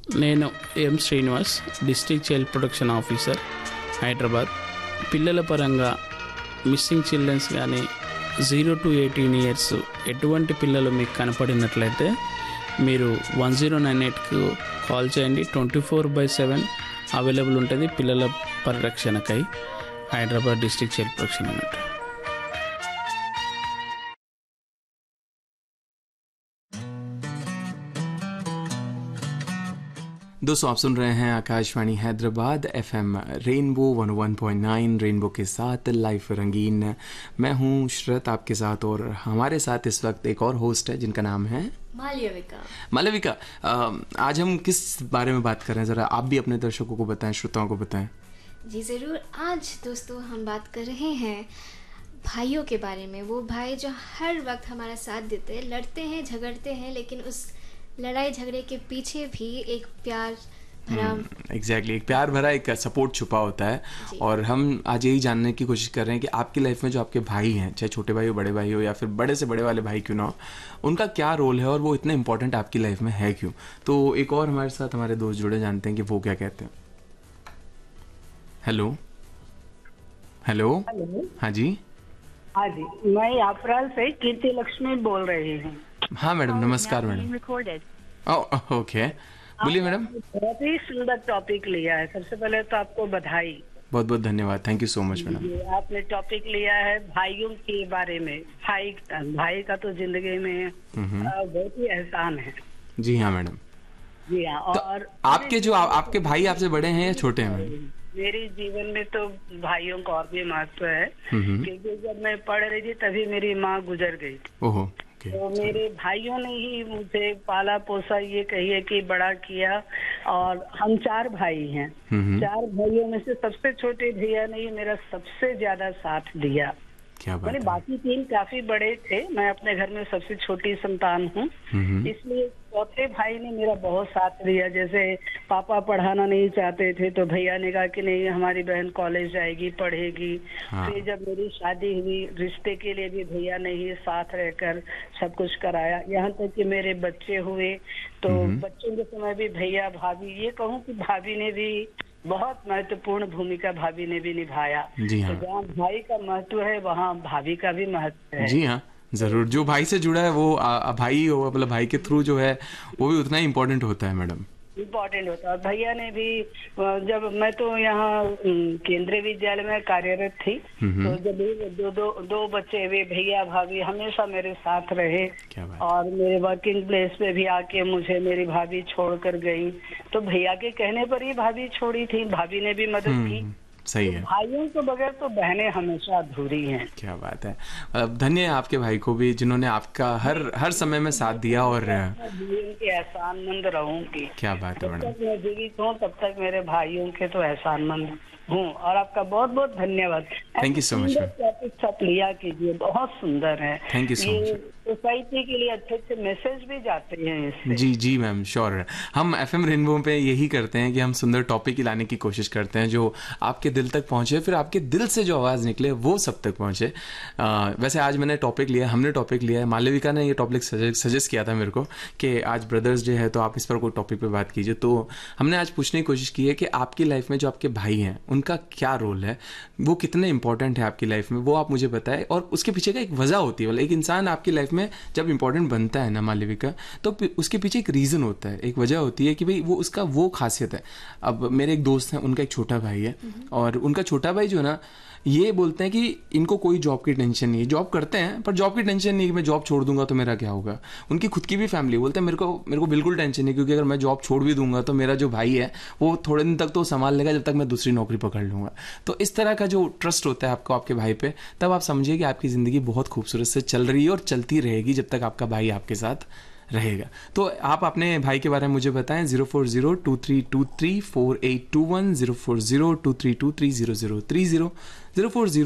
నేను ఎం Srinivas, district child protection officer, Hyderabad. పిల్లల పరంగా మిస్సింగ్ చిల్డ్రన్స్ కానీ 0 to 18 ఇయర్స్ ఎటువంటి పిల్లలు మీకు కనపడినట్లయితే మీరు 1098కు కాల్ చేయండి. 24/7 అవైలబుల్ ఉంటుంది పిల్లల పరిరక్షణకై. హైదరాబాద్ డిస్ట్రిక్ట్ చైల్డ్ ప్రొటెక్షన్ అన్నట్టు. दोस्तों आप सुन रहे हैं Akashvani Hyderabad FM rainbow 101.9 rainbow के साथ लाइफ रंगीन. मैं हूं शरत आपके साथ और हमारे साथ इस वक्त एक और होस्ट है जिनका नाम है मालविका. आज हम किस बारे में बात कर रहे हैं, ज़रा आप भी अपने दर्शकों को बताएं, श्रोताओं को बताएं. जी ज़रूर. आज दोस्तों हम बात कर रहे हैं भाइयों के बारे में. वो भाई जो हर वक्त हमारा साथ देते हैं, लड़ते हैं, झगड़ते हैं, लेकिन उस लड़ाई झगड़े के पीछे भी एक प्यार भरा एग्जैक्टली एक प्यार भरा एक सपोर्ट छुपा होता है. और हम आज यही जानने की कोशिश कर रहे हैं कि आपकी लाइफ में जो आपके भाई हैं, चाहे छोटे भाई हो, बड़े भाई हो, या फिर बड़े से बड़े वाले भाई क्यों ना हो, उनका क्या रोल है और वो इतने इंपॉर्टेंट आपकी लाइफ में है क्यों. तो एक और हमारे साथ हमारे दोस्त जुड़े, जानते हैं कि वो क्या कहते हैं. हेलो. हाँ जी. मैं यापराल से कीर्ति लक्ष्मी बोल रही हूँ. हाँ मैडम, नमस्कार मैडम. ओके, बोलिए मैडम. बहुत ही सुंदर टॉपिक लिया है. सबसे पहले तो आपको बधाई. बहुत बहुत धन्यवाद. Thank you so much madam. आपने टॉपिक लिया है भाइयों के बारे में. भाई का तो जिंदगी में बहुत ही एहसान है. जी हाँ मैडम. जी हाँ. और तो आपके जो आपके भाई आपसे बड़े हैं या छोटे हैं मैडम? मेरे जीवन में तो भाइयों का और भी महत्व है, क्योंकि जब मैं पढ़ रही थी तभी मेरी माँ गुजर गई. ओहो. तो मेरे भाइयों ने ही मुझे पाला पोसा, ये कहिए कि बड़ा किया. और हम 4 भाई हैं. 4 भाइयों में से सबसे छोटे भैया ने ही मेरा सबसे ज्यादा साथ दिया. क्या बात है. बाकी 3 काफी बड़े थे, मैं अपने घर में सबसे छोटी संतान हूँ, इसलिए चौथे भाई ने मेरा बहुत साथ दिया. जैसे पापा पढ़ाना नहीं चाहते थे तो भैया ने कहा कि नहीं, हमारी बहन कॉलेज जाएगी, पढ़ेगी. फिर जब मेरी शादी हुई, रिश्ते के लिए भी भैया ने ही साथ रहकर सब कुछ कराया. यहाँ तक कि मेरे बच्चे हुए तो बच्चों के समय भी भैया भाभी, ये कहूँ कि भाभी ने भी बहुत महत्वपूर्ण भूमिका भाभी ने भी निभाया. जी हाँ. तो जहाँ भाई का महत्व है वहाँ भाभी का भी महत्व है. जी हाँ, जरूर. जो भाई से जुड़ा है वो भाई हो, मतलब भाई के थ्रू जो है वो भी उतना ही इम्पोर्टेंट होता है मैडम. इम्पोर्टेंट होता है. भैया ने भी, जब मैं तो यहाँ केंद्रीय विद्यालय में कार्यरत थी, तो जब दो बच्चे हुए, भैया भाभी हमेशा मेरे साथ रहे. और मेरे वर्किंग प्लेस पे भी आके मुझे मेरी भाभी छोड़कर गई. तो भैया के कहने पर ही भाभी छोड़ी थी, भाभी ने भी मदद की. सही है. भाइयों के बगैर तो बहनें हमेशा अधूरी हैं. क्या बात है. धन्य है आपके भाई को भी जिन्होंने आपका हर समय में साथ दिया. और के एहसानमंद रहूंगी. क्या बात है मैडम. जब तक मैं जीवित हूँ तब तक मेरे भाइयों के तो एहसानमंद हूँ. और आपका बहुत बहुत धन्यवाद. Thank you so much. Topic लिया कीजिए, बहुत सुंदर है. Thank you so much. Society के लिए अच्छे अच्छे मैसेज भी जाते हैं इससे. जी मैम, श्योर. हम FM रेनबो पे यही करते हैं कि हम सुंदर टॉपिक लाने की कोशिश करते हैं जो आपके दिल तक पहुंचे, फिर आपके दिल से जो आवाज़ निकले वो सब तक पहुंचे. वैसे आज हमने टॉपिक लिया है, मालविका ने ये टॉपिक सजेस्ट किया था मेरे को कि आज ब्रदर्स डे है तो आप इस पर कोई टॉपिक पे बात कीजिए. तो हमने आज पूछने की कोशिश की है कि आपकी लाइफ में जो आपके भाई हैं उनका क्या रोल है, वो कितने इंपॉर्टेंट है आपकी लाइफ में, वो आप मुझे बताएं. और उसके पीछे का एक वजह होती है, मतलब एक इंसान आपकी लाइफ में जब इंपॉर्टेंट बनता है ना मालविका, तो उसके पीछे एक रीज़न होता है, एक वजह होती है कि भाई वो उसका वो खासियत है. अब मेरे एक दोस्त हैं, उनका एक छोटा भाई है, और उनका छोटा भाई जो है ना, ये बोलते हैं कि इनको कोई जॉब की टेंशन नहीं है. जॉब करते हैं पर जॉब की टेंशन नहीं कि मैं जॉब छोड़ दूंगा तो मेरा क्या होगा. उनकी खुद की भी फैमिली बोलते हैं मेरे को बिल्कुल टेंशन नहीं, क्योंकि अगर मैं जॉब छोड़ भी दूंगा तो मेरा जो भाई है वो थोड़े दिन तक तो संभाल लेगा जब तक मैं दूसरी नौकरी पकड़ लूंगा. तो इस तरह का जो ट्रस्ट होता है आपको आपके भाई पे, तब आप समझिए कि आपकी ज़िंदगी बहुत खूबसूरत से चल रही है और चलती रहेगी जब तक आपका भाई आपके साथ रहेगा. तो आप अपने भाई के बारे में मुझे बताएं. 04023234821 04023230030 040